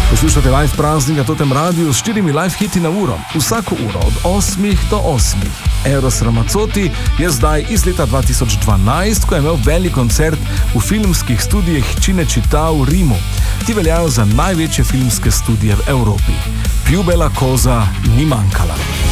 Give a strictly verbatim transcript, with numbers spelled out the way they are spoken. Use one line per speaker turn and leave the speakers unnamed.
Poslušate live praznik na Totem Radiu s štirimi live hiti na uro, vsako uro od osmih do osmih. Eros Ramazzotti je zdaj iz leta dva tisoč dvanajst, ko je imel velik koncert v filmskih studijih Cinecittà v Rimu. Ti veljajo za največje filmske studije v Evropi. Più bella cosa ni manjkala.